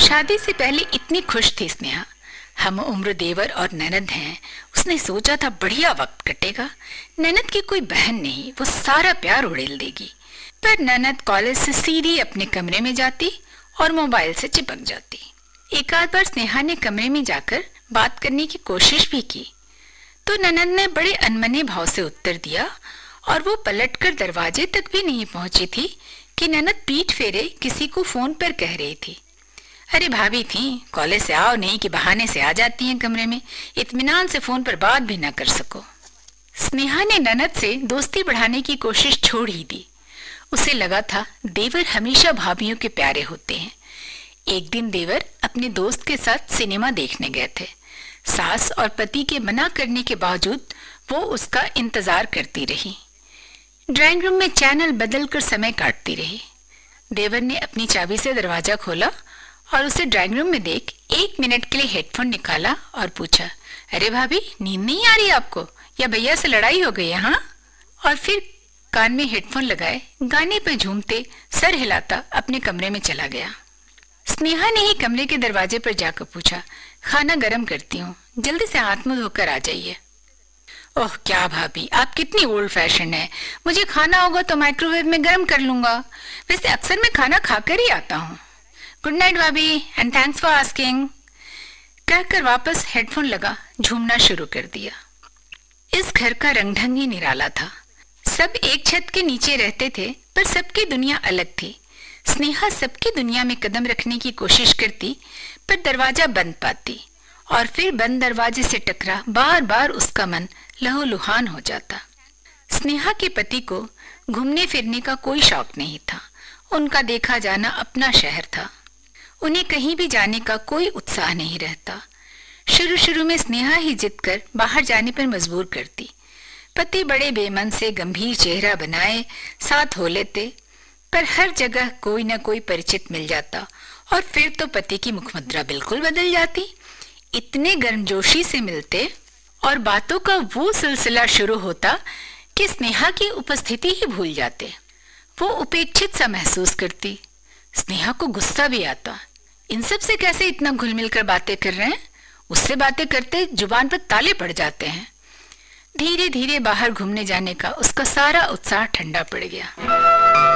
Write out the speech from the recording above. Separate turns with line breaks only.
शादी से पहले इतनी खुश थी स्नेहा। हम उम्र देवर और ननद हैं। उसने सोचा था बढ़िया वक्त कटेगा। ननद की कोई बहन नहीं, वो सारा प्यार उड़ेल देगी। पर ननद कॉलेज से सीधी अपने कमरे में जाती और मोबाइल से चिपक जाती। एक आध बार स्नेहा ने कमरे में जाकर बात करने की कोशिश भी की तो ननद ने बड़े अनमने भाव से उत्तर दिया और वो पलटकर दरवाजे तक भी नहीं पहुंची थी कि ननद पीठ फेरे किसी को फोन पर कह रही थी, अरे भाभी थी, कॉलेज से आओ नहीं कि बहाने से आ जाती हैं कमरे में, इत्मीनान से फोन पर बात भी ना कर सको। स्नेहा ने ननद से दोस्ती बढ़ाने की कोशिश छोड़ ही दी। उसे लगा था देवर हमेशा भाभियों के प्यारे होते हैं। एक दिन देवर अपने दोस्त के साथ सिनेमा देखने गए थे। सास और पति के मना करने के बावजूद वो उसका इंतजार करती रही। ड्राइंग रूम में चैनल बदलकर समय काटती रही। देवर ने अपनी चाबी से दरवाजा खोला और उसे ड्राइंग रूम में देख 1 मिनट के लिए हेडफोन निकाला और पूछा, अरे भाभी नींद नहीं आ रही आपको या भैया से लड़ाई हो गई है? हाँ। और फिर कान में हेडफोन लगाए गाने पर झूमते सर हिलाता अपने कमरे में चला गया। स्नेहा ने ही कमरे के दरवाजे पर जाकर पूछा, खाना गरम करती हूँ, जल्दी से हाथ मुंह धोकर आ जाइए। ओह क्या भाभी, आप कितनी ओल्ड फैशन है। मुझे खाना होगा तो माइक्रोवेव में गरम कर लूंगा। वैसे अक्सर मैं खाना खाकर ही आता हूँ। गुड नाइट भाभी एंड थैंक्स फॉर आस्किंग। कहकर वापस हेडफोन लगा झूमना शुरू कर दिया। इस घर का रंग ढंग ही निराला था। सब एक छत के नीचे रहते थे पर सबकी दुनिया अलग थी। स्नेहा सबकी दुनिया में कदम रखने की कोशिश करती पर दरवाजा बंद पाती और फिर बंद दरवाजे से टकरा बार बार उसका मन लहूलुहान हो जाता। स्नेहा के पति को घूमने फिरने का कोई शौक नहीं था। उनका देखा जाना अपना शहर था। उन्हें कहीं भी जाने का कोई उत्साह नहीं रहता। शुरू में स्नेहा ही जिद कर बाहर जाने पर मजबूर करती। पति बड़े बेमन से गंभीर चेहरा बनाए साथ हो लेते पर हर जगह कोई न कोई परिचित मिल जाता और फिर तो पति की मुखमुद्रा बिल्कुल बदल जाती। इतने गर्मजोशी से मिलते और बातों का वो सिलसिला शुरू होता कि स्नेहा की उपस्थिति ही भूल जाते। वो उपेक्षित सा महसूस करती। स्नेहा को गुस्सा भी आता, इन सब से कैसे इतना घुल मिल कर बातें कर रहे हैं। उससे बातें करते जुबान पर ताले पड़ जाते हैं। धीरे धीरे बाहर घूमने जाने का उसका सारा उत्साह ठंडा पड़ गया।